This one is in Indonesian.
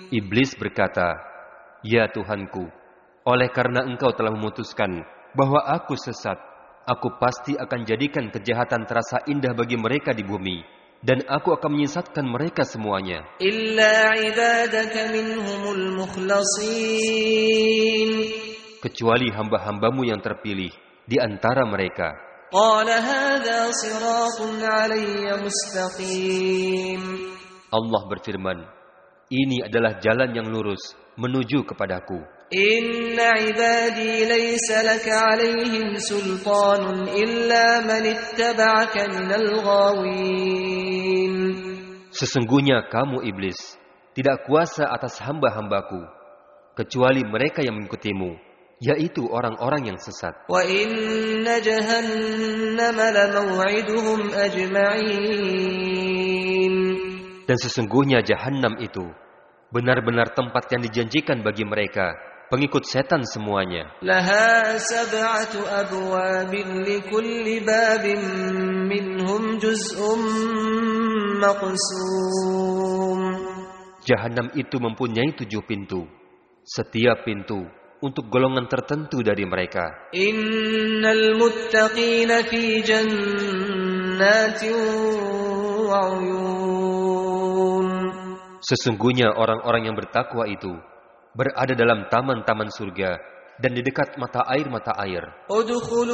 Iblis berkata, "Ya Tuhanku, oleh karena Engkau telah memutuskan bahwa aku sesat, aku pasti akan jadikan kejahatan terasa indah bagi mereka di bumi, dan aku akan menyesatkan mereka semuanya. Illa ibadaka minhumul mukhlasin." Kecuali hamba-hambamu yang terpilih di antara mereka. Qala hadha siratun alayya mustaqim. Allah berfirman, ini adalah jalan yang lurus menuju kepadaku. Inna ibadi laysa laka alaihim sultanun illa man ittaba'aka minal ghawin. Sesungguhnya kamu iblis tidak kuasa atas hamba-hambaku kecuali mereka yang mengikutimu, yaitu orang-orang yang sesat. Wa inna jahannama lamaw'iduhum ajma'in. Dan sesungguhnya Jahannam itu benar-benar tempat yang dijanjikan bagi mereka, pengikut setan semuanya. Laha sab'atu abwabin likulli babin minhum juz'un maqsum. Jahannam itu mempunyai 7 pintu. Setiap pintu untuk golongan tertentu dari mereka. Innal muttaqina fi jannatin wa 'uyun. Sesungguhnya orang-orang yang bertakwa itu berada dalam taman-taman surga dan di dekat mata air.